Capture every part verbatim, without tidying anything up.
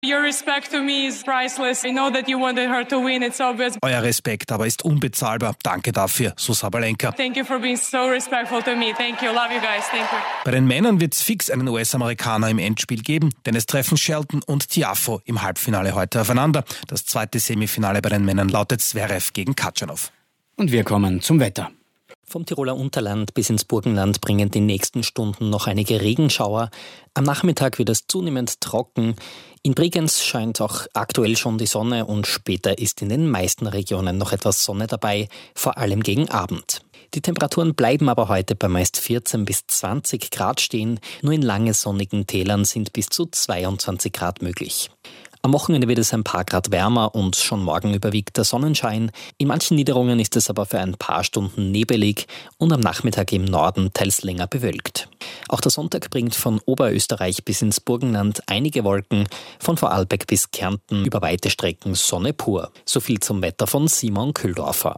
Your respect to me is priceless. I know that you wanted her to win, it's obvious. Euer Respekt aber ist unbezahlbar. Danke dafür, so Sabalenka. Thank you for being so respectful to me. Thank you. Love you guys. Thank you. Bei den Männern wird es fix einen U S-Amerikaner im Endspiel geben, denn es treffen Shelton und Tiafoe im Halbfinale heute aufeinander. Das zweite Semifinale bei den Männern lautet Zverev gegen Khachanov. Und wir kommen zum Wetter. Vom Tiroler Unterland bis ins Burgenland bringen die nächsten Stunden noch einige Regenschauer. Am Nachmittag wird es zunehmend trocken. In Bregenz scheint auch aktuell schon die Sonne und später ist in den meisten Regionen noch etwas Sonne dabei, vor allem gegen Abend. Die Temperaturen bleiben aber heute bei meist vierzehn bis zwanzig Grad stehen. Nur in lange sonnigen Tälern sind bis zu zweiundzwanzig Grad möglich. Am Wochenende wird es ein paar Grad wärmer und schon morgen überwiegt der Sonnenschein. In manchen Niederungen ist es aber für ein paar Stunden nebelig und am Nachmittag im Norden teils länger bewölkt. Auch der Sonntag bringt von Oberösterreich bis ins Burgenland einige Wolken, von Vorarlberg bis Kärnten über weite Strecken Sonne pur. So viel zum Wetter von Simon Kühldorfer.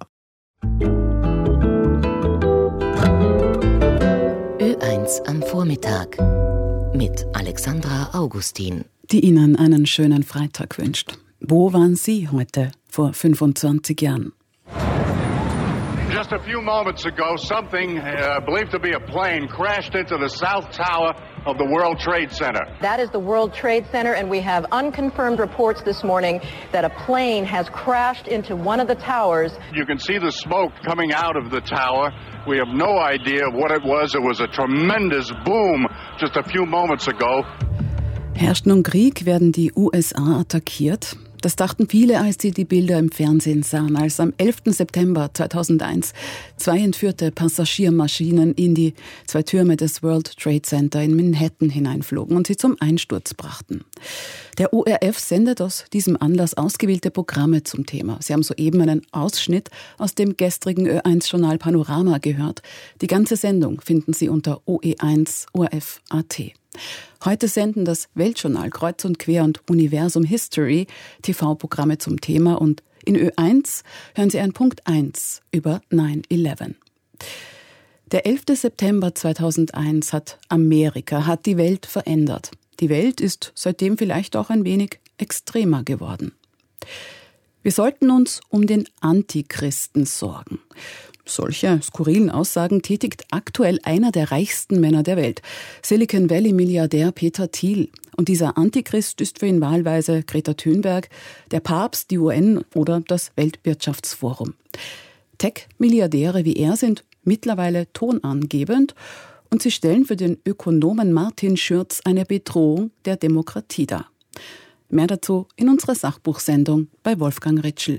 Ö eins am Vormittag mit Alexandra Augustin. Die Ihnen einen schönen Freitag wünscht. Wo waren Sie heute vor fünfundzwanzig Jahren? Just a few moments ago, something uh, believed to be a plane crashed into the South Tower of the World Trade Center. That is the World Trade Center, and we have unconfirmed reports this morning that a plane has crashed into one of the towers. You can see the smoke coming out of the tower. We have no idea what it was. It was a tremendous boom just a few moments ago. Herrscht nun Krieg, werden die U S A attackiert? Das dachten viele, als sie die Bilder im Fernsehen sahen, als am elften September zweitausendeins zwei entführte Passagiermaschinen in die zwei Türme des World Trade Center in Manhattan hineinflogen und sie zum Einsturz brachten. Der O R F sendet aus diesem Anlass ausgewählte Programme zum Thema. Sie haben soeben einen Ausschnitt aus dem gestrigen Ö eins Journal Panorama gehört. Die ganze Sendung finden Sie unter O E eins O R F Punkt A T. Heute senden das Weltjournal Kreuz und Quer und Universum History T V-Programme zum Thema und in Ö eins hören Sie ein Punkt eins über neun elf. Der elfte September zweitausendeins hat Amerika, hat die Welt verändert. Die Welt ist seitdem vielleicht auch ein wenig extremer geworden. Wir sollten uns um den Antichristen sorgen. Solche skurrilen Aussagen tätigt aktuell einer der reichsten Männer der Welt, Silicon Valley-Milliardär Peter Thiel. Und dieser Antichrist ist für ihn wahlweise Greta Thunberg, der Papst, die U N oder das Weltwirtschaftsforum. Tech-Milliardäre wie er sind mittlerweile tonangebend und sie stellen für den Ökonomen Martin Schürz eine Bedrohung der Demokratie dar. Mehr dazu in unserer Sachbuchsendung bei Wolfgang Ritschl.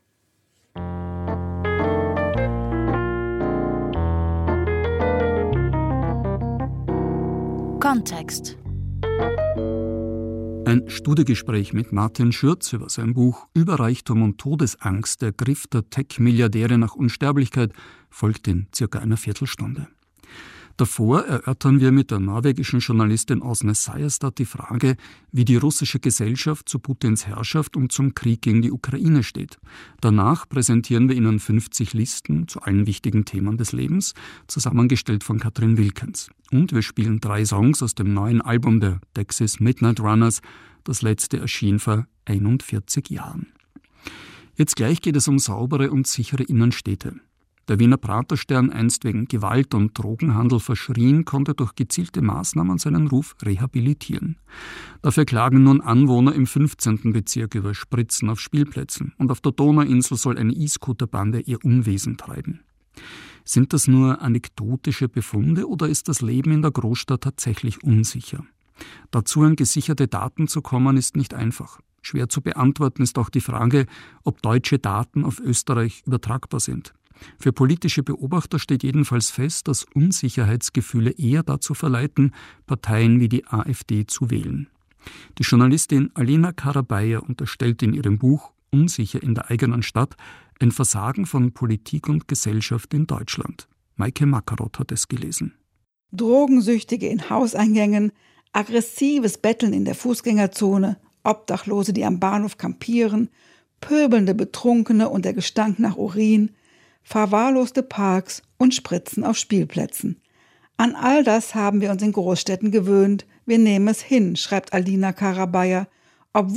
Kontext. Ein Studiogespräch mit Martin Schürz über sein Buch Überreichtum und Todesangst, der Griff der Tech-Milliardäre nach Unsterblichkeit, folgt in circa einer Viertelstunde. Davor erörtern wir mit der norwegischen Journalistin Åsne Seierstad die Frage, wie die russische Gesellschaft zu Putins Herrschaft und zum Krieg gegen die Ukraine steht. Danach präsentieren wir Ihnen fünfzig Listen zu allen wichtigen Themen des Lebens, zusammengestellt von Katrin Wilkens. Und wir spielen drei Songs aus dem neuen Album der Dexys Midnight Runners. Das letzte erschien vor einundvierzig Jahren. Jetzt gleich geht es um saubere und sichere Innenstädte. Der Wiener Praterstern, einst wegen Gewalt und Drogenhandel verschrien, konnte durch gezielte Maßnahmen seinen Ruf rehabilitieren. Dafür klagen nun Anwohner im fünfzehnten Bezirk über Spritzen auf Spielplätzen. Und auf der Donauinsel soll eine E-Scooter-Bande ihr Unwesen treiben. Sind das nur anekdotische Befunde oder ist das Leben in der Großstadt tatsächlich unsicher? Dazu an gesicherte Daten zu kommen, ist nicht einfach. Schwer zu beantworten ist auch die Frage, ob deutsche Daten auf Österreich übertragbar sind. Für politische Beobachter steht jedenfalls fest, dass Unsicherheitsgefühle eher dazu verleiten, Parteien wie die AfD zu wählen. Die Journalistin Alina Karabayer unterstellt in ihrem Buch Unsicher in der eigenen Stadt ein Versagen von Politik und Gesellschaft in Deutschland. Maike Makaroth hat es gelesen. Drogensüchtige in Hauseingängen, aggressives Betteln in der Fußgängerzone, Obdachlose, die am Bahnhof kampieren, pöbelnde Betrunkene und der Gestank nach Urin, verwahrloste Parks und Spritzen auf Spielplätzen. An all das haben wir uns in Großstädten gewöhnt. Wir nehmen es hin, schreibt Alina Karabayer,